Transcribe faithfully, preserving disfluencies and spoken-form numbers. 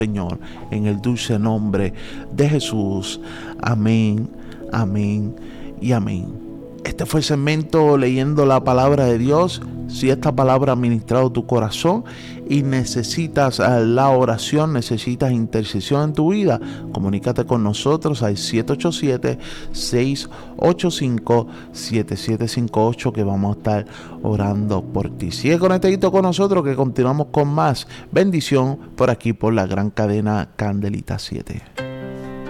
Señor, en el dulce nombre de Jesús. Amén, amén y amén. Este fue el segmento leyendo la palabra de Dios. Si esta palabra ha ministrado tu corazón y necesitas la oración, necesitas intercesión en tu vida, comunícate con nosotros al siete ocho siete, seis ocho cinco, siete siete cinco ocho, que vamos a estar orando por ti. Sigue conectadito con nosotros, que continuamos con más bendición por aquí, por la gran cadena Candelita siete.